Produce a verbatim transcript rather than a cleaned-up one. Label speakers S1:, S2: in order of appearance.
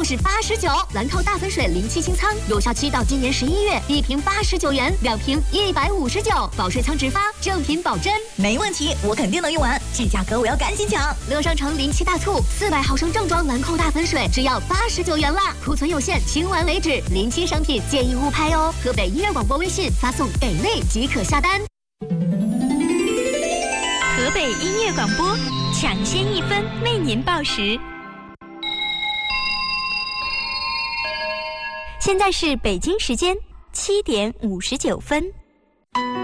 S1: 是八十九。兰蔻大粉水零七清仓，有效期到今年十一月，一瓶八十九元，两瓶一百五十九，保税仓直发，正品保真。
S2: 没问题，我肯定能用完，这价格我要赶紧抢。
S1: 乐商城零七大促，四百毫升正装兰蔻大粉水只要八十九元啦，库存有限，清完为止。零七商品建议勿拍哦。河北音乐广播微信发送给力即可下单。
S3: 河北音乐广播，抢先一分为您报时。现在是北京时间七点五十九分。